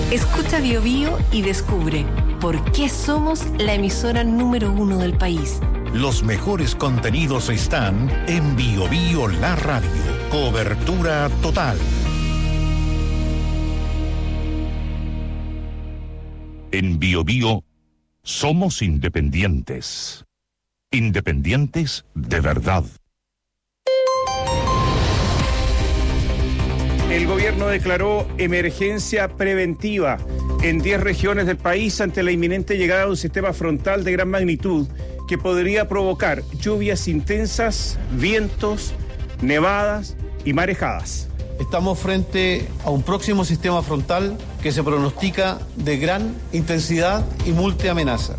Escucha Bio Bio y descubre por qué somos la emisora número 1 del país. Los mejores contenidos están en Bio Bio La Radio. Cobertura total. En Bio Bio somos independientes. Independientes de verdad. El gobierno declaró emergencia preventiva en 10 regiones del país ante la inminente llegada de un sistema frontal de gran magnitud que podría provocar lluvias intensas, vientos, nevadas y marejadas. Estamos frente a un próximo sistema frontal que se pronostica de gran intensidad y multiamenaza.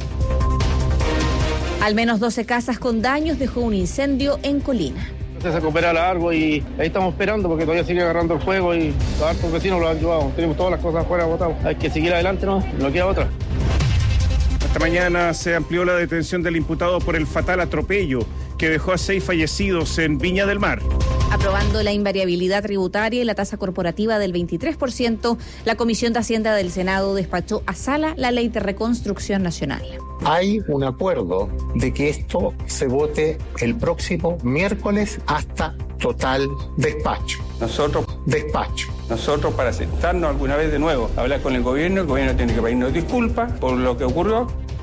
Al menos 12 casas con daños dejó un incendio en Colina. Se recupera largo y ahí estamos esperando porque todavía sigue agarrando el fuego y los hartos vecinos lo han ayudado. Tenemos todas las cosas afuera botadas. Hay que seguir adelante, no queda otra. Esta mañana se amplió la detención del imputado por el fatal atropello que dejó a 6 fallecidos en Viña del Mar. Aprobando la invariabilidad tributaria y la tasa corporativa del 23%, la Comisión de Hacienda del Senado despachó a sala la Ley de Reconstrucción Nacional. Hay un acuerdo de que esto se vote el próximo miércoles hasta total despacho. Nosotros, para sentarnos alguna vez de nuevo, hablar con el gobierno tiene que pedirnos disculpas por lo que ocurrió.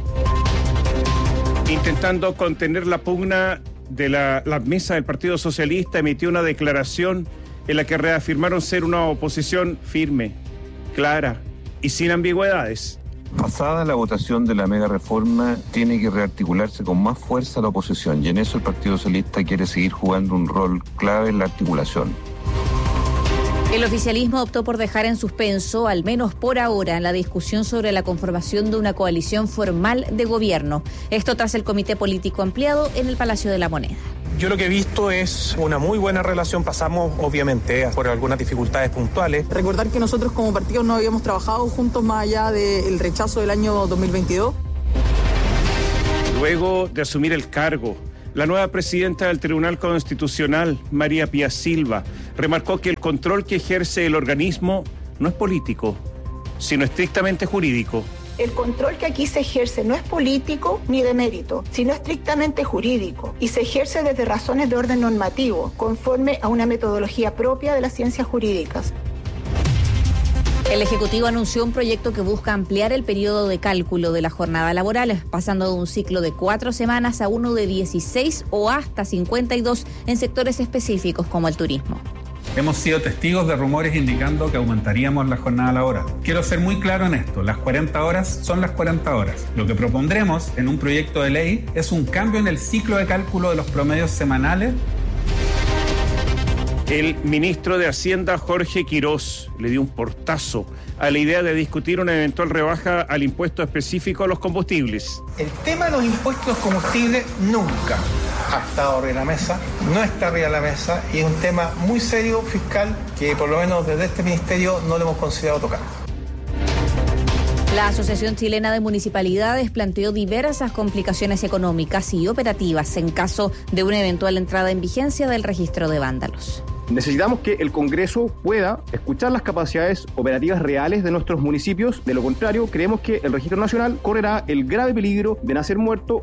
Intentando contener la pugna de la mesa del Partido Socialista, emitió una declaración en la que reafirmaron ser una oposición firme, clara y sin ambigüedades. Pasada la votación de la mega reforma, tiene que rearticularse con más fuerza la oposición, y en eso el Partido Socialista quiere seguir jugando un rol clave en la articulación. El oficialismo optó por dejar en suspenso, al menos por ahora, la discusión sobre la conformación de una coalición formal de gobierno. Esto tras el comité político ampliado en el Palacio de la Moneda. Yo lo que he visto es una muy buena relación. Pasamos, obviamente, por algunas dificultades puntuales. Recordar que nosotros como partido no habíamos trabajado juntos más allá del rechazo del año 2022. Luego de asumir el cargo, la nueva presidenta del Tribunal Constitucional, María Pía Silva, remarcó que el control que ejerce el organismo no es político, sino estrictamente jurídico. El control que aquí se ejerce no es político ni de mérito, sino estrictamente jurídico, y se ejerce desde razones de orden normativo, conforme a una metodología propia de las ciencias jurídicas. El Ejecutivo anunció un proyecto que busca ampliar el periodo de cálculo de la jornada laboral, pasando de un ciclo de 4 semanas a uno de 16 o hasta 52 en sectores específicos como el turismo. Hemos sido testigos de rumores indicando que aumentaríamos la jornada laboral. Quiero ser muy claro en esto, las 40 horas son las 40 horas. Lo que propondremos en un proyecto de ley es un cambio en el ciclo de cálculo de los promedios semanales. El ministro de Hacienda, Jorge Quirós, le dio un portazo a la idea de discutir una eventual rebaja al impuesto específico a los combustibles. El tema de los impuestos a los combustibles nunca ha estado arriba de la mesa, no está arriba de la mesa, y es un tema muy serio fiscal que por lo menos desde este ministerio no lo hemos considerado tocar. La Asociación Chilena de Municipalidades planteó diversas complicaciones económicas y operativas en caso de una eventual entrada en vigencia del registro de vándalos. Necesitamos que el Congreso pueda escuchar las capacidades operativas reales de nuestros municipios. De lo contrario, creemos que el Registro Nacional correrá el grave peligro de nacer muerto.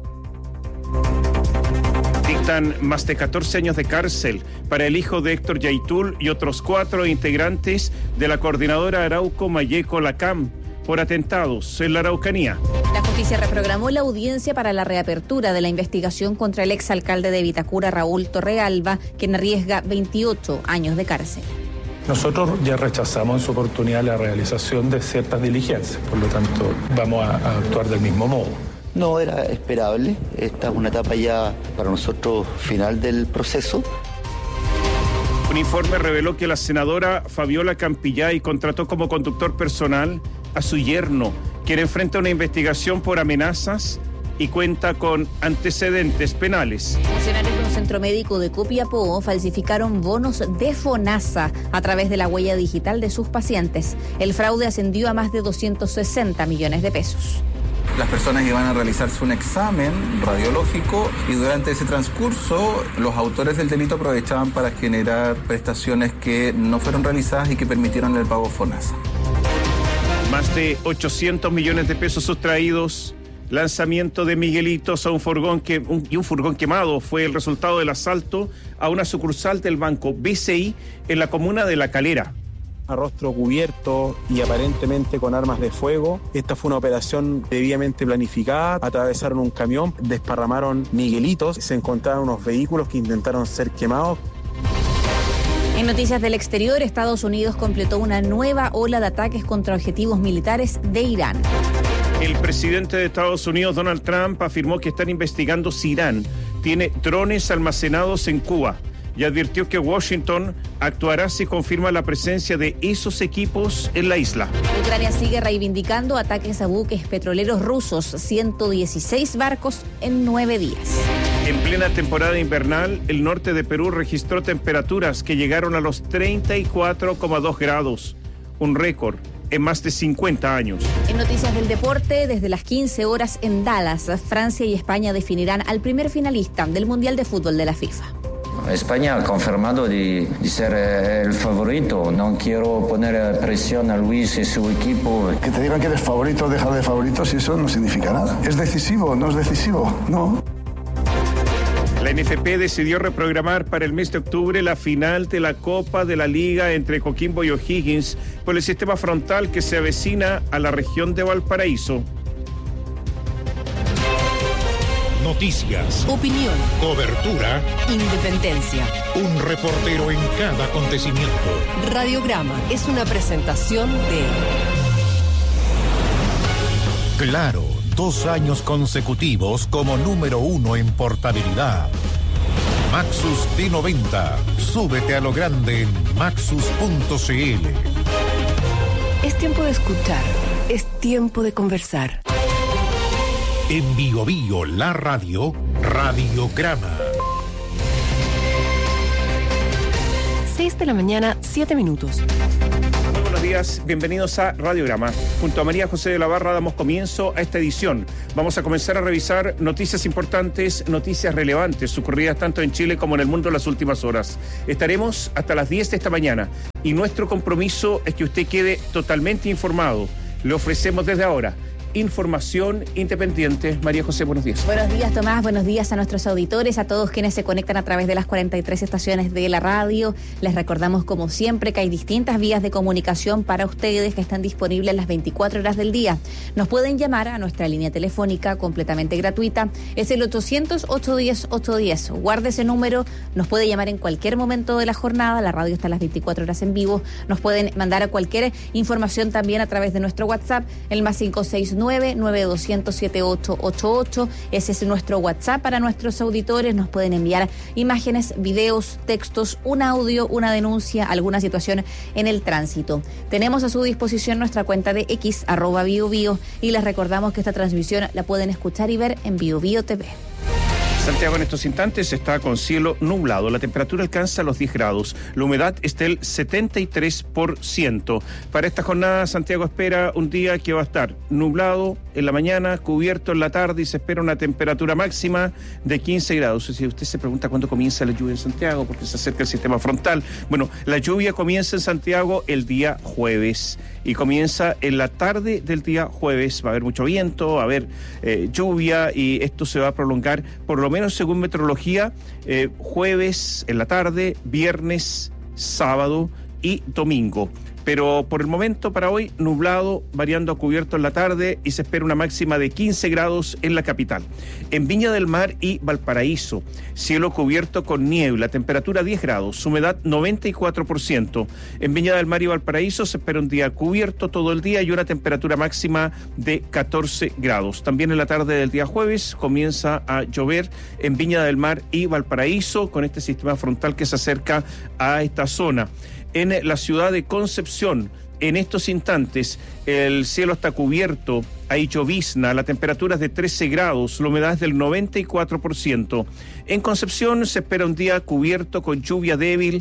Dictan más de 14 años de cárcel para el hijo de Héctor Yaitul y otros 4 integrantes de la coordinadora Arauco Mayeco Lacam por atentados en la Araucanía. La justicia reprogramó la audiencia para la reapertura de la investigación contra el exalcalde de Vitacura, Raúl Torrealba, quien arriesga 28 años de cárcel. Nosotros ya rechazamos en su oportunidad la realización de ciertas diligencias, por lo tanto vamos a actuar del mismo modo. No era esperable, esta es una etapa ya para nosotros final del proceso. Un informe reveló que la senadora Fabiola Campillay contrató como conductor personal a su yerno, quien enfrenta una investigación por amenazas y cuenta con antecedentes penales. Funcionarios de un centro médico de Copiapó falsificaron bonos de FONASA a través de la huella digital de sus pacientes. El fraude ascendió a más de 260 millones de pesos. Las personas iban a realizarse un examen radiológico y durante ese transcurso los autores del delito aprovechaban para generar prestaciones que no fueron realizadas y que permitieron el pago FONASA. Más de 800 millones de pesos sustraídos. Lanzamiento de Miguelitos a un furgón quemado fue el resultado del asalto a una sucursal del banco BCI en la comuna de La Calera. A rostro cubierto y aparentemente con armas de fuego. Esta fue una operación debidamente planificada. Atravesaron un camión, desparramaron Miguelitos, se encontraron unos vehículos que intentaron ser quemados. En noticias del exterior, Estados Unidos completó una nueva ola de ataques contra objetivos militares de Irán. El presidente de Estados Unidos, Donald Trump, afirmó que están investigando si Irán tiene drones almacenados en Cuba y advirtió que Washington actuará si confirma la presencia de esos equipos en la isla. Ucrania sigue reivindicando ataques a buques petroleros rusos, 116 barcos en 9 días. En plena temporada invernal, el norte de Perú registró temperaturas que llegaron a los 34,2 grados, un récord en más de 50 años. En noticias del deporte, desde las 15 horas en Dallas, Francia y España definirán al primer finalista del Mundial de Fútbol de la FIFA. España ha confirmado de ser el favorito. No quiero poner presión a Luis y su equipo. Que te digan que eres favorito o dejar de favorito, si eso no significa nada. ¿Es decisivo? ¿No es decisivo? No. La NFP decidió reprogramar para el mes de octubre la final de la Copa de la Liga entre Coquimbo y O'Higgins por el sistema frontal que se avecina a la región de Valparaíso. Noticias, opinión, cobertura, independencia. Un reportero en cada acontecimiento. Radiograma es una presentación de Claro, 2 años consecutivos como número 1 en portabilidad. Maxus T90. Súbete a lo grande en maxus.cl. Es tiempo de escuchar, es tiempo de conversar. En Bio Bio, la radio, Radiograma. 6 de la mañana, 7 minutos. Muy buenos días, bienvenidos a Radiograma. Junto a María José de la Barra damos comienzo a esta edición. Vamos a comenzar a revisar noticias importantes, noticias relevantes, ocurridas tanto en Chile como en el mundo en las últimas horas. Estaremos hasta las 10 de esta mañana y nuestro compromiso es que usted quede totalmente informado. Le ofrecemos desde ahora información independiente. María José, buenos días. Buenos días, Tomás. Buenos días a nuestros auditores, a todos quienes se conectan a través de las 43 estaciones de la radio. Les recordamos, como siempre, que hay distintas vías de comunicación para ustedes que están disponibles las 24 horas del día. Nos pueden llamar a nuestra línea telefónica completamente gratuita. Es el 800-810-810. Guarde ese número. Nos puede llamar en cualquier momento de la jornada. La radio está las 24 horas en vivo. Nos pueden mandar a cualquier información también a través de nuestro WhatsApp, el más 569-9200-7888. Ese es nuestro WhatsApp para nuestros auditores. Nos pueden enviar imágenes, videos, textos, un audio, una denuncia, alguna situación en el tránsito. Tenemos a su disposición nuestra cuenta de X, @BioBio, y les recordamos que esta transmisión la pueden escuchar y ver en BioBio TV. Santiago en estos instantes está con cielo nublado. La temperatura alcanza los 10 grados. La humedad está del 73%. Para esta jornada, Santiago espera un día que va a estar nublado en la mañana, cubierto en la tarde y se espera una temperatura máxima de 15 grados. Si usted se pregunta cuándo comienza la lluvia en Santiago, porque se acerca el sistema frontal. Bueno, la lluvia comienza en Santiago el día jueves y comienza en la tarde del día jueves. Va a haber mucho viento, va a haber lluvia y esto se va a prolongar por lo menos según meteorología, jueves en la tarde, viernes, sábado y domingo. Pero por el momento, para hoy, nublado, variando a cubierto en la tarde y se espera una máxima de 15 grados en la capital. En Viña del Mar y Valparaíso, cielo cubierto con niebla, temperatura 10 grados, humedad 94%. En Viña del Mar y Valparaíso se espera un día cubierto todo el día y una temperatura máxima de 14 grados. También en la tarde del día jueves comienza a llover en Viña del Mar y Valparaíso con este sistema frontal que se acerca a esta zona. En la ciudad de Concepción, en estos instantes, el cielo está cubierto, hay llovizna, la temperatura es de 13 grados, la humedad es del 94%. En Concepción se espera un día cubierto con lluvia débil,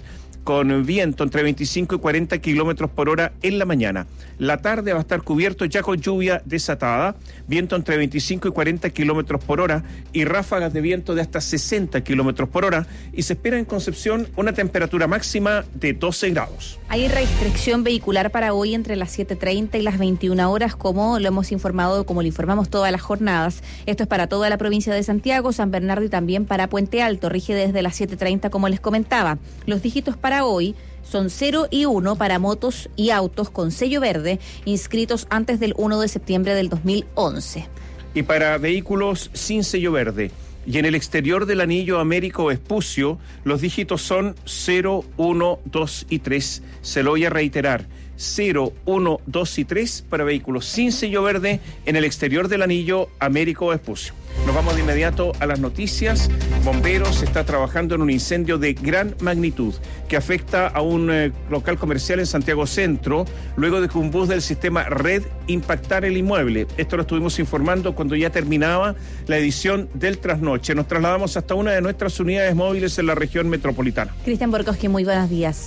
con viento entre 25 y 40 kilómetros por hora en la mañana. La tarde va a estar cubierto ya con lluvia desatada, viento entre 25 y 40 kilómetros por hora y ráfagas de viento de hasta 60 kilómetros por hora. Y se espera en Concepción una temperatura máxima de 12 grados. Hay restricción vehicular para hoy entre las 7:30 y las 21 horas, como lo hemos informado, como lo informamos todas las jornadas. Esto es para toda la provincia de Santiago, San Bernardo y también para Puente Alto. Rige desde las 7:30, como les comentaba. Los dígitos para hoy son 0 y 1 para motos y autos con sello verde inscritos antes del 1 de septiembre del 2011. Y para vehículos sin sello verde y en el exterior del anillo Américo Vespucio, los dígitos son 0, 1, 2 y 3. Se lo voy a reiterar. 0, 1, 2 y 3 para vehículos sin sello verde en el exterior del anillo Américo Vespucio. Nos vamos de inmediato a las noticias. Bomberos está trabajando en un incendio de gran magnitud que afecta a un local comercial en Santiago Centro, luego de que un bus del sistema Red impactara el inmueble. Esto lo estuvimos informando cuando ya terminaba la edición del Trasnoche. Nos trasladamos hasta una de nuestras unidades móviles en la región metropolitana. Cristian Borkowski, muy buenos días.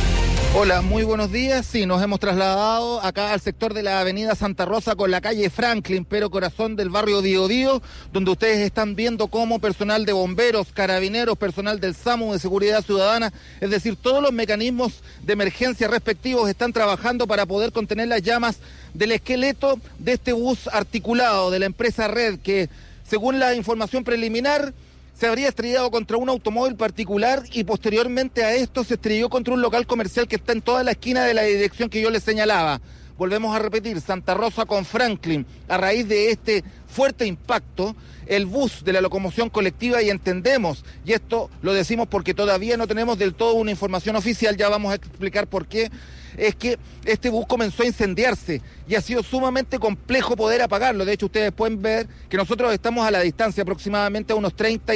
Hola, muy buenos días. Sí, nos hemos trasladado acá al sector de la avenida Santa Rosa con la calle Franklin, pero corazón del barrio Biobío, donde ustedes están viendo cómo personal de bomberos, carabineros, personal del SAMU de Seguridad Ciudadana, es decir, todos los mecanismos de emergencia respectivos están trabajando para poder contener las llamas del esqueleto de este bus articulado de la empresa Red, que según la información preliminar se habría estrellado contra un automóvil particular y posteriormente a esto se estrelló contra un local comercial que está en toda la esquina de la dirección que yo les señalaba. Volvemos a repetir, Santa Rosa con Franklin. A raíz de este fuerte impacto, el bus de la locomoción colectiva, y entendemos, y esto lo decimos porque todavía no tenemos del todo una información oficial, ya vamos a explicar por qué, es que este bus comenzó a incendiarse y ha sido sumamente complejo poder apagarlo. De hecho, ustedes pueden ver que nosotros estamos a la distancia aproximadamente a unos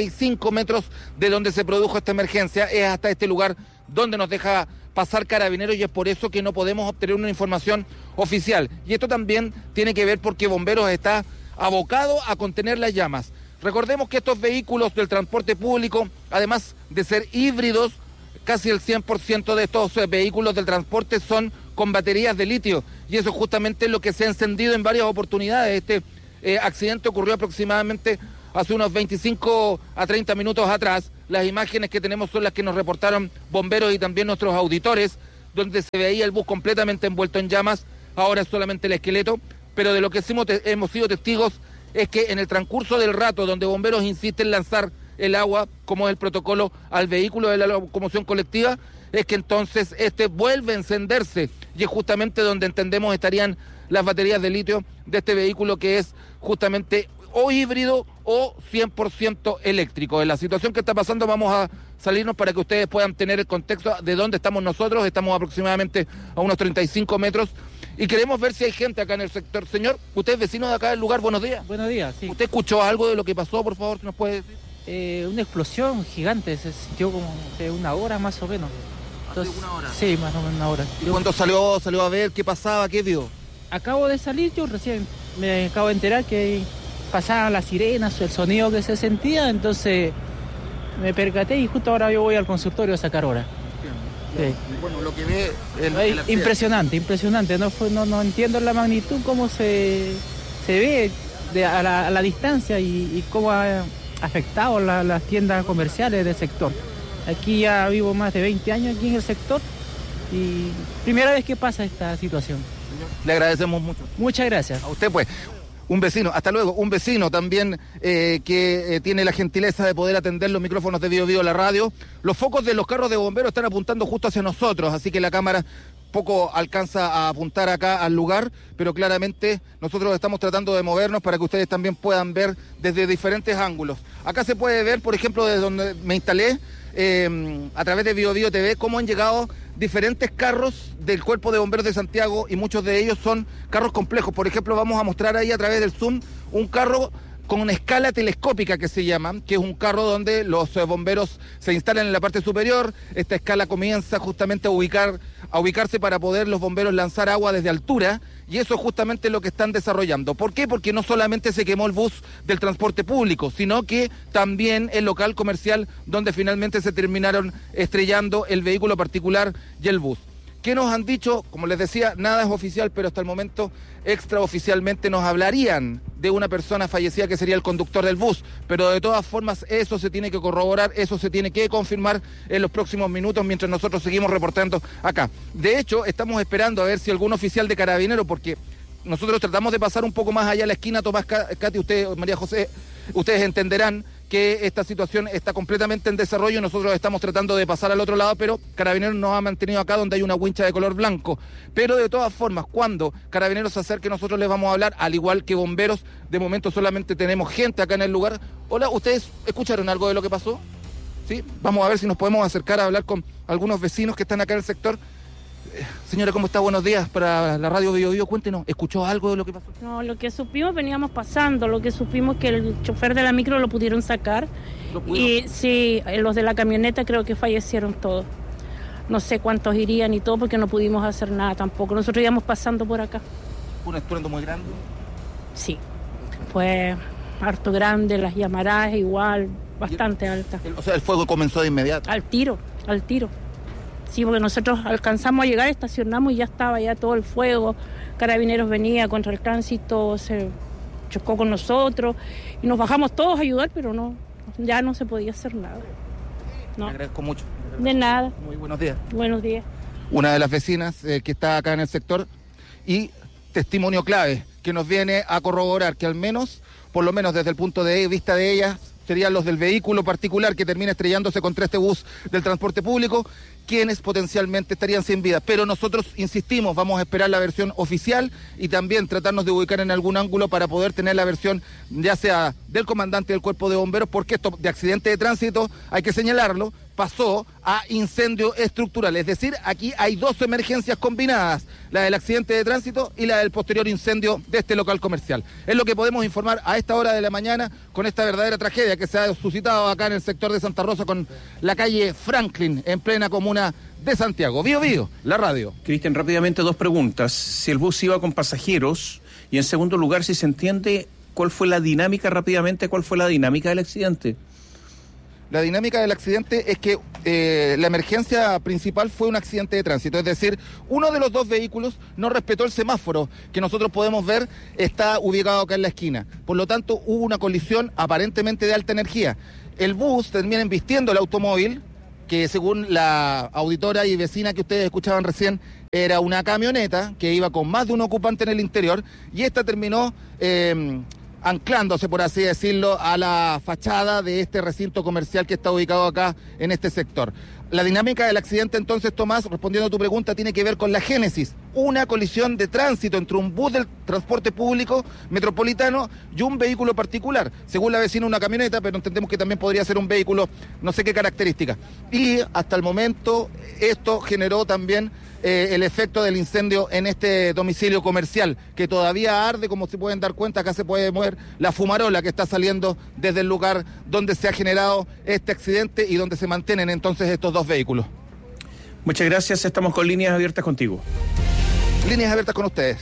35 metros de donde se produjo esta emergencia. Es hasta este lugar donde nos deja pasar Carabineros y es por eso que no podemos obtener una información oficial. Y esto también tiene que ver porque Bomberos está abocado a contener las llamas. Recordemos que estos vehículos del transporte público, además de ser híbridos, casi el 100% de estos vehículos del transporte son con baterías de litio y eso es justamente lo que se ha encendido en varias oportunidades. Este accidente ocurrió aproximadamente hace unos 25 a 30 minutos atrás. Las imágenes que tenemos son las que nos reportaron bomberos y también nuestros auditores, donde se veía el bus completamente envuelto en llamas. Ahora es solamente el esqueleto, pero de lo que hemos sido testigos es que en el transcurso del rato donde bomberos insisten en lanzar el agua, como es el protocolo, al vehículo de la locomoción colectiva, es que entonces este vuelve a encenderse y es justamente donde entendemos estarían las baterías de litio de este vehículo que es justamente o híbrido o 100% eléctrico. En la situación que está pasando vamos a salirnos para que ustedes puedan tener el contexto de dónde estamos nosotros. Estamos aproximadamente a unos 35 metros y queremos ver si hay gente acá en el sector. Señor, usted es vecino de acá del lugar, buenos días. Buenos días, sí. ¿Usted escuchó algo de lo que pasó, por favor, nos puede decir? Una explosión gigante, se sintió como de una hora más o menos. Entonces, ¿una hora? Sí, más o menos una hora. ¿Y cuando salió a ver qué pasaba, qué vio? Acabo de salir, yo recién me acabo de enterar que pasaban las sirenas, el sonido que se sentía, entonces me percaté y justo ahora yo voy al consultorio a sacar hora. Sí. Bueno, lo que ve... impresionante, no entiendo la magnitud, cómo se ve a la distancia y cómo ha afectado las tiendas comerciales del sector. Aquí ya vivo más de 20 años aquí en el sector y primera vez que pasa esta situación. Le agradecemos mucho. Muchas gracias. A usted pues. Un vecino, hasta luego, un vecino también que tiene la gentileza de poder atender los micrófonos de Biobío la radio. Los focos de los carros de bomberos están apuntando justo hacia nosotros, así que la cámara poco alcanza a apuntar acá al lugar, pero claramente nosotros estamos tratando de movernos para que ustedes también puedan ver desde diferentes ángulos. Acá se puede ver, por ejemplo, desde donde me instalé, a través de Biobío TV, cómo han llegado diferentes carros del Cuerpo de Bomberos de Santiago y muchos de ellos son carros complejos. Por ejemplo, vamos a mostrar ahí a través del zoom un carro con una escala telescópica que se llama, que es un carro donde los bomberos se instalan en la parte superior. Esta escala comienza justamente a ubicarse para poder los bomberos lanzar agua desde altura Y eso es justamente lo que están desarrollando. ¿Por qué? Porque no solamente se quemó el bus del transporte público, sino que también el local comercial donde finalmente se terminaron estrellando el vehículo particular y el bus. ¿Qué nos han dicho? Como les decía, nada es oficial, pero hasta el momento extraoficialmente nos hablarían de una persona fallecida que sería el conductor del bus, pero de todas formas eso se tiene que corroborar, eso se tiene que confirmar en los próximos minutos mientras nosotros seguimos reportando acá. De hecho, estamos esperando a ver si algún oficial de Carabineros, porque nosotros tratamos de pasar un poco más allá a la esquina, Tomás, Katy, usted, María José, ustedes entenderán que esta situación está completamente en desarrollo y nosotros estamos tratando de pasar al otro lado, pero Carabineros nos ha mantenido acá donde hay una wincha de color blanco. Pero de todas formas, cuando Carabineros se acerque, nosotros les vamos a hablar, al igual que bomberos. De momento solamente tenemos gente acá en el lugar. Hola, ¿ustedes escucharon algo de lo que pasó? ¿Sí? Vamos a ver si nos podemos acercar a hablar con algunos vecinos que están acá en el sector. Señora, ¿cómo está? Buenos días para la radio Bio Bio. Cuéntenos, ¿escuchó algo de lo que pasó? No, lo que supimos, veníamos pasando, lo que supimos que el chofer de la micro lo pudieron sacar. Y sí, los de la camioneta creo que fallecieron todos. No sé cuántos irían y todo porque no pudimos hacer nada tampoco. Nosotros íbamos pasando por acá. ¿Un estruendo muy grande? Sí, fue harto grande, las llamaradas igual, bastante altas. O sea, el fuego comenzó de inmediato. Al tiro. Sí, porque nosotros alcanzamos a llegar, estacionamos y ya estaba ya todo el fuego. Carabineros venía contra el tránsito, se chocó con nosotros y nos bajamos todos a ayudar, pero no, ya no se podía hacer nada. No. Le agradezco mucho. De nada. Muy buenos días. Buenos días. Una de las vecinas que está acá en el sector y testimonio clave que nos viene a corroborar que al menos, por lo menos desde el punto de vista de ella, serían los del vehículo particular que termina estrellándose contra este bus del transporte público, quienes potencialmente estarían sin vida. Pero nosotros, insistimos, vamos a esperar la versión oficial y también tratarnos de ubicar en algún ángulo para poder tener la versión ya sea del comandante del cuerpo de bomberos, porque esto de accidente de tránsito, hay que señalarlo, pasó a incendio estructural. Es decir, aquí hay dos emergencias combinadas, la del accidente de tránsito y la del posterior incendio de este local comercial. Es lo que podemos informar a esta hora de la mañana con esta verdadera tragedia que se ha suscitado acá en el sector de Santa Rosa con la calle Franklin, en plena comuna de Santiago. Bio Bio, la radio. Cristian, rápidamente dos preguntas. Si el bus iba con pasajeros y en segundo lugar, si se entiende cuál fue la dinámica del accidente. La dinámica del accidente es que la emergencia principal fue un accidente de tránsito, es decir, uno de los dos vehículos no respetó el semáforo que nosotros podemos ver, está ubicado acá en la esquina. Por lo tanto, hubo una colisión aparentemente de alta energía. El bus termina embistiendo el automóvil, que según la auditora y vecina que ustedes escuchaban recién, era una camioneta que iba con más de un ocupante en el interior, y esta terminó anclándose, por así decirlo, a la fachada de este recinto comercial que está ubicado acá en este sector. La dinámica del accidente, entonces, Tomás, respondiendo a tu pregunta, tiene que ver con la génesis. Una colisión de tránsito entre un bus del transporte público metropolitano y un vehículo particular. Según la vecina, una camioneta, pero entendemos que también podría ser un vehículo, no sé qué característica. Y hasta el momento esto generó también el efecto del incendio en este domicilio comercial, que todavía arde, como se pueden dar cuenta. Acá se puede ver la fumarola que está saliendo desde el lugar donde se ha generado este accidente y donde se mantienen entonces estos dos vehículos. Muchas gracias, estamos con líneas abiertas contigo. Líneas abiertas con ustedes.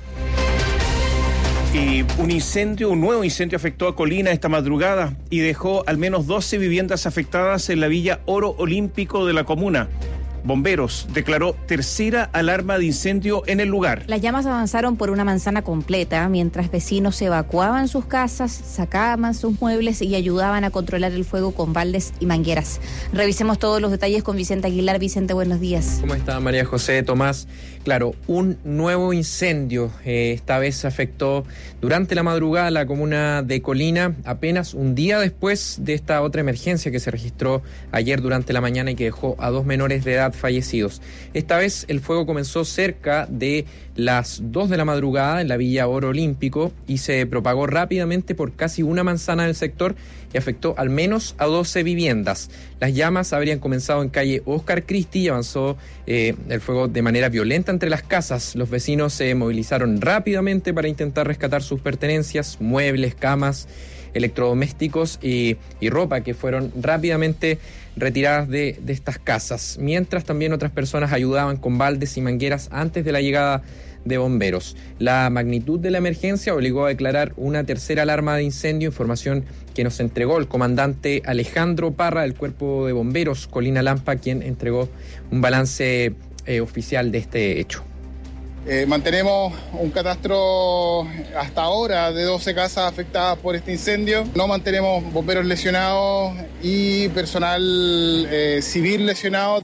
Y un nuevo incendio afectó a Colina esta madrugada y dejó al menos 12 viviendas afectadas en la Villa Oro Olímpico de la comuna. Bomberos declaró tercera alarma de incendio en el lugar. Las llamas avanzaron por una manzana completa, mientras vecinos evacuaban sus casas, sacaban sus muebles y ayudaban a controlar el fuego con baldes y mangueras. Revisemos todos los detalles con Vicente Aguilar. Vicente, buenos días. ¿Cómo está, María José, Tomás? Claro, un nuevo incendio, esta vez afectó durante la madrugada la comuna de Colina, apenas un día después de esta otra emergencia que se registró ayer durante la mañana y que dejó a 2 menores de edad fallecidos. Esta vez el fuego comenzó cerca de las 2 de la madrugada en la Villa Oro Olímpico y se propagó rápidamente por casi una manzana del sector y afectó al menos a 12 viviendas. Las llamas habrían comenzado en calle Oscar Cristi y avanzó el fuego de manera violenta entre las casas. Los vecinos se movilizaron rápidamente para intentar rescatar sus pertenencias, muebles, camas, electrodomésticos y ropa que fueron rápidamente retiradas de estas casas, mientras también otras personas ayudaban con baldes y mangueras antes de la llegada de Bomberos. La magnitud de la emergencia obligó a declarar una tercera alarma de incendio, información que nos entregó el comandante Alejandro Parra del Cuerpo de Bomberos Colina Lampa, quien entregó un balance oficial de este hecho. Mantenemos un catastro hasta ahora de 12 casas afectadas por este incendio. No mantenemos bomberos lesionados y personal civil lesionado.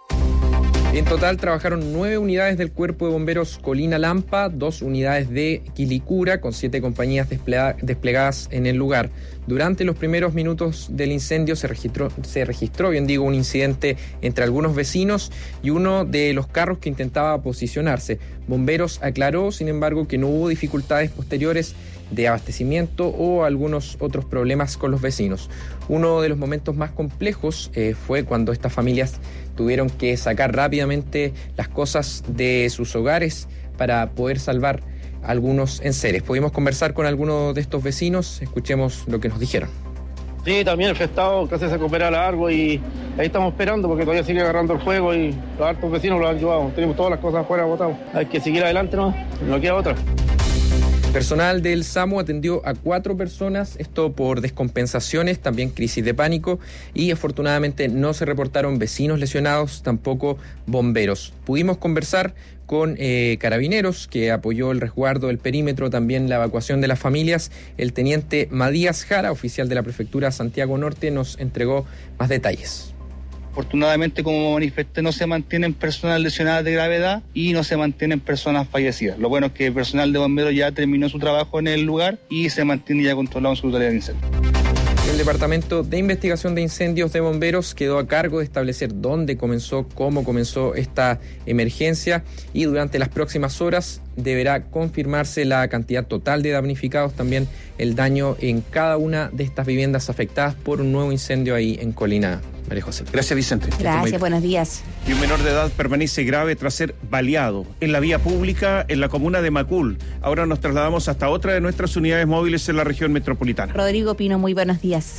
En total trabajaron 9 unidades del Cuerpo de Bomberos Colina Lampa, 2 unidades de Quilicura, con 7 compañías desplegadas en el lugar. Durante los primeros minutos del incendio se registró, un incidente entre algunos vecinos y uno de los carros que intentaba posicionarse. Bomberos aclaró, sin embargo, que no hubo dificultades posteriores de abastecimiento o algunos otros problemas con los vecinos. Uno de los momentos más complejos fue cuando estas familias tuvieron que sacar rápidamente las cosas de sus hogares para poder salvar algunos enseres. Pudimos conversar con algunos de estos vecinos, escuchemos lo que nos dijeron. Sí, también el festado casi se recupera largo y ahí estamos esperando porque todavía sigue agarrando el fuego y los altos vecinos lo han ayudado. Tenemos todas las cosas afuera botadas. Hay que seguir adelante, no queda otra. Personal del SAMU atendió a 4 personas, esto por descompensaciones, también crisis de pánico, y afortunadamente no se reportaron vecinos lesionados, tampoco bomberos. Pudimos conversar con Carabineros, que apoyó el resguardo del perímetro, también la evacuación de las familias. El teniente Matías Jara, oficial de la Prefectura Santiago Norte, nos entregó más detalles. Afortunadamente, como manifesté, no se mantienen personas lesionadas de gravedad y no se mantienen personas fallecidas. Lo bueno es que el personal de bomberos ya terminó su trabajo en el lugar y se mantiene ya controlado en su totalidad de incendio. El Departamento de Investigación de Incendios de Bomberos quedó a cargo de establecer dónde comenzó, cómo comenzó esta emergencia, y durante las próximas horas deberá confirmarse la cantidad total de damnificados, también el daño en cada una de estas viviendas afectadas por un nuevo incendio ahí en Colina. María José. Gracias, Vicente. Gracias, buenos días. Y un menor de edad permanece grave tras ser baleado en la vía pública en la comuna de Macul. Ahora nos trasladamos hasta otra de nuestras unidades móviles en la región metropolitana. Rodrigo Pino, muy buenos días.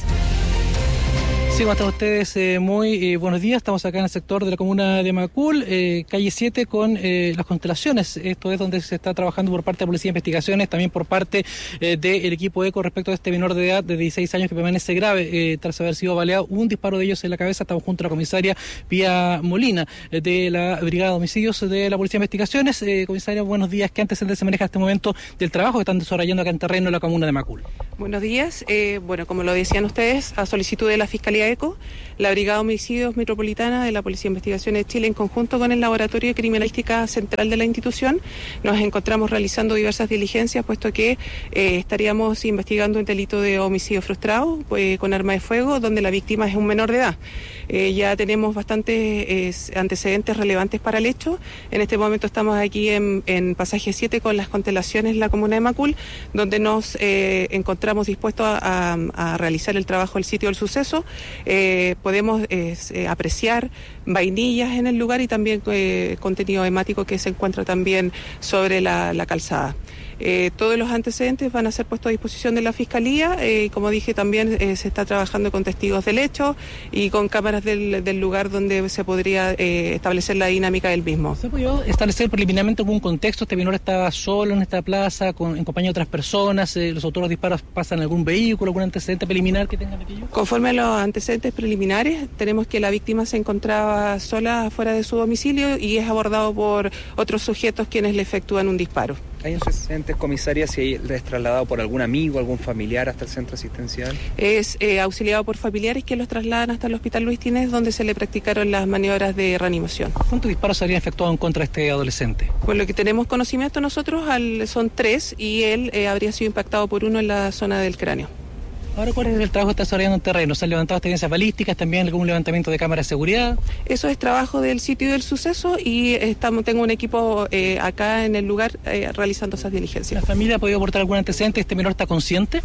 Sí, ¿cómo están ustedes? Muy buenos días. Estamos acá en el sector de la comuna de Macul, calle 7, con las constelaciones. Esto es donde se está trabajando por parte de la Policía de Investigaciones, también por parte del equipo ECO respecto a este menor de edad de 16 años que permanece grave tras haber sido baleado. Un disparo de ellos en la cabeza. Estamos junto a la comisaria Pía Molina de la Brigada de Homicidios de la Policía de Investigaciones. Comisaria, buenos días. ¿Qué antecedentes se maneja en este momento del trabajo que están desarrollando acá en terreno en la comuna de Macul? Buenos días. Bueno, como lo decían ustedes, a solicitud de la Fiscalía ECO, la Brigada de Homicidios Metropolitana de la Policía de Investigaciones de Chile, en conjunto con el Laboratorio de Criminalística Central de la institución, nos encontramos realizando diversas diligencias, puesto que estaríamos investigando un delito de homicidio frustrado con arma de fuego, donde la víctima es un menor de edad. Ya tenemos bastantes antecedentes relevantes para el hecho. En este momento estamos aquí en pasaje 7 con las constelaciones en la comuna de Macul, donde nos encontramos dispuestos a realizar el trabajo del sitio del suceso. Podemos apreciar vainillas en el lugar y también contenido hemático que se encuentra también sobre la calzada. Todos los antecedentes van a ser puestos a disposición de la Fiscalía. Como dije, también se está trabajando con testigos del hecho y con cámaras del lugar donde se podría establecer la dinámica del mismo. ¿Se pudo establecer preliminarmente algún contexto? ¿Este menor estaba solo en esta plaza, en compañía de otras personas? ¿Los autores de los disparos pasan en algún vehículo? ¿Algún antecedente preliminar que tenga metido? Conforme a los antecedentes preliminares, tenemos que la víctima se encontraba sola fuera de su domicilio y es abordado por otros sujetos quienes le efectúan un disparo. ¿Hay antecedentes, comisaria, si es trasladado por algún amigo, algún familiar hasta el centro asistencial? Es auxiliado por familiares que los trasladan hasta el Hospital Luis Tínez, donde se le practicaron las maniobras de reanimación. ¿Cuántos disparos se habrían efectuado en contra de este adolescente? Por lo que tenemos conocimiento nosotros, son 3 y él habría sido impactado por uno en la zona del cráneo. Ahora, ¿cuál es el trabajo que está desarrollando en terreno? ¿Se han levantado evidencias balísticas, también algún levantamiento de cámaras de seguridad? Eso es trabajo del sitio del suceso y tengo un equipo acá en el lugar realizando esas diligencias. ¿La familia ha podido aportar algún antecedente? ¿Este menor está consciente?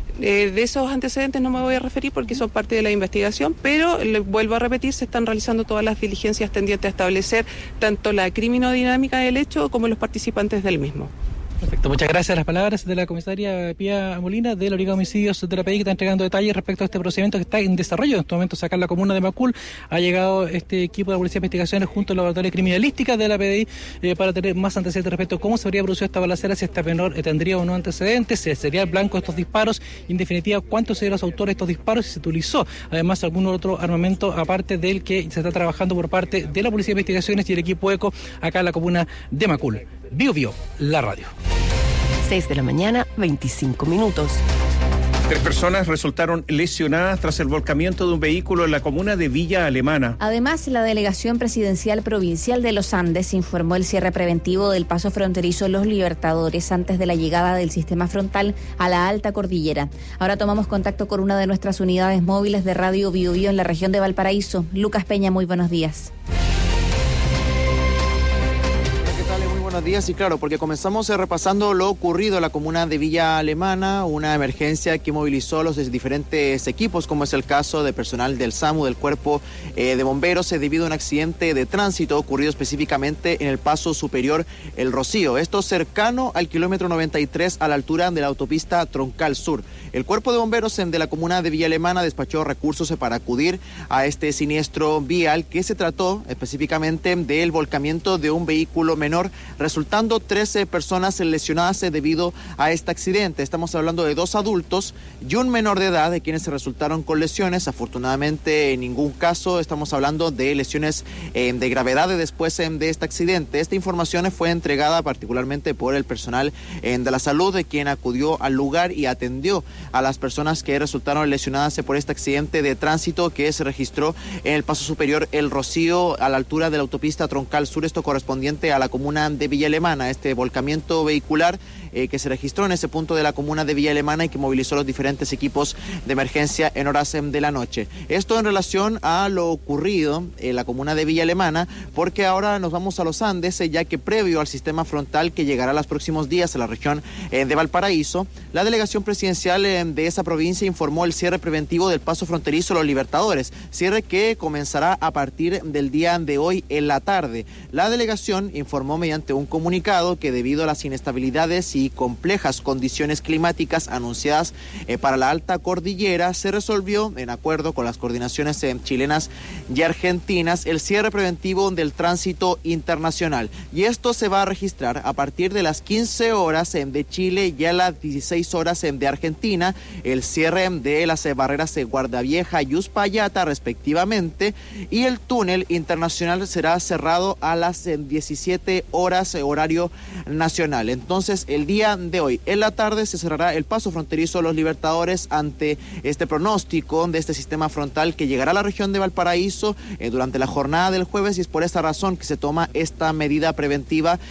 De esos antecedentes no me voy a referir porque son parte de la investigación, pero vuelvo a repetir, se están realizando todas las diligencias tendientes a establecer tanto la criminodinámica del hecho como los participantes del mismo. Perfecto, muchas gracias. Las palabras de la comisaria Pía Molina de la Brigada de Homicidios de la PDI, que está entregando detalles respecto a este procedimiento que está en desarrollo en este momento. Acá en la comuna de Macul ha llegado este equipo de la Policía de Investigaciones junto al Laboratorio Criminalística de la PDI para tener más antecedentes respecto a cómo se habría producido esta balacera, si esta menor tendría o no antecedentes, si sería el blanco de estos disparos, y en definitiva cuántos serían los autores de estos disparos, si se utilizó además algún otro armamento aparte del que se está trabajando por parte de la Policía de Investigaciones y el equipo ECO acá en la comuna de Macul. Bio Bio, la radio. 6 de la mañana, 25 minutos. 3 personas resultaron lesionadas tras el volcamiento de un vehículo en la comuna de Villa Alemana. Además, la Delegación Presidencial Provincial de los Andes informó el cierre preventivo del paso fronterizo Los Libertadores antes de la llegada del sistema frontal a la alta cordillera. Ahora tomamos contacto con una de nuestras unidades móviles de Radio Bio Bio en la región de Valparaíso. Lucas Peña, muy buenos días. Buenos días, y claro, porque comenzamos repasando lo ocurrido en la comuna de Villa Alemana, una emergencia que movilizó los diferentes equipos, como es el caso de personal del SAMU, del Cuerpo de Bomberos, debido a un accidente de tránsito ocurrido específicamente en el paso superior El Rocío, esto cercano al kilómetro 93 a la altura de la autopista Troncal Sur. El Cuerpo de Bomberos de la comuna de Villa Alemana despachó recursos para acudir a este siniestro vial, que se trató específicamente del volcamiento de un vehículo menor, resultando 13 personas lesionadas debido a este accidente. Estamos hablando de 2 adultos y un menor de edad, de quienes se resultaron con lesiones. Afortunadamente, en ningún caso estamos hablando de lesiones de gravedad después de este accidente. Esta información fue entregada particularmente por el personal de la salud, quien acudió al lugar y atendió a las personas que resultaron lesionadas por este accidente de tránsito que se registró en el paso superior El Rocío, a la altura de la autopista Troncal Sur, esto correspondiente a la comuna de Villa Alemana. Este volcamiento vehicular que se registró en ese punto de la comuna de Villa Alemana y que movilizó los diferentes equipos de emergencia en horas de la noche. Esto en relación a lo ocurrido en la comuna de Villa Alemana, porque ahora nos vamos a los Andes, ya que previo al sistema frontal que llegará los próximos días a la región de Valparaíso, la delegación presidencial de esa provincia informó el cierre preventivo del paso fronterizo Los Libertadores, cierre que comenzará a partir del día de hoy en la tarde. La delegación informó mediante un comunicado que debido a las inestabilidades y complejas condiciones climáticas anunciadas para la alta cordillera, se resolvió, en acuerdo con las coordinaciones chilenas y argentinas, el cierre preventivo del tránsito internacional. Y esto se va a registrar a partir de las 15 horas de Chile y a las 16 horas de Argentina, el cierre de las barreras de Guardavieja y Uspallata respectivamente, y el túnel internacional será cerrado a las 17 horas horario nacional. Entonces, el día de hoy en la tarde se cerrará el paso fronterizo Los Libertadores ante este pronóstico de este sistema frontal que llegará a la región de Valparaíso durante la jornada del jueves, y es por esta razón que se toma esta medida preventiva